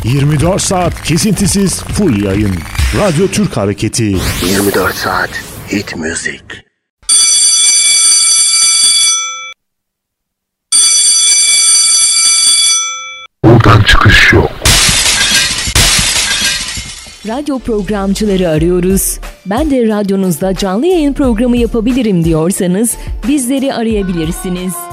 24 saat kesintisiz full yayın. Radyo Türk Hareketi. 24 saat hit müzik. Buradan çıkış yok. Radyo programcıları arıyoruz. Ben de radyonuzda canlı yayın programı yapabilirim diyorsanız bizleri arayabilirsiniz.